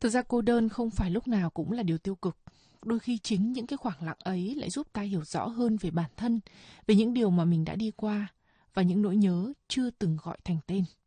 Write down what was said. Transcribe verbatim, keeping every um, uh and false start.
Thực ra cô đơn không phải lúc nào cũng là điều tiêu cực. Đôi khi chính những cái khoảng lặng ấy lại giúp ta hiểu rõ hơn về bản thân, về những điều mà mình đã đi qua và những nỗi nhớ chưa từng gọi thành tên.